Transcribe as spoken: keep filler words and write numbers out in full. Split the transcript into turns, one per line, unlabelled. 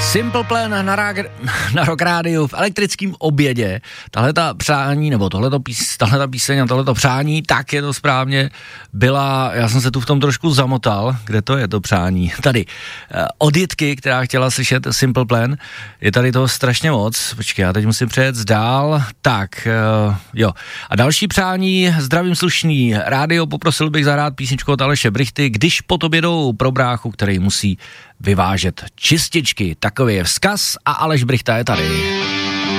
Simple Plan na, rág, na Rock Rádiu v elektrickém obědě. Tahleta přání, nebo tohleto pís, tahleta píseň a tohleto přání, tak je to správně, byla, já jsem se tu v tom trošku zamotal, kde to je to přání? Tady, od Jitky, která chtěla slyšet Simple Plan, je tady toho strašně moc, počkej, já teď musím přejet dál, tak, jo. A další přání, zdravím slušný rádio, poprosil bych zahrát písničku od Aleše Brychty, když po tobě jdou pro bráchu, který musí vyvážet čističky. Takový je vzkaz a Aleš Brychta je tady.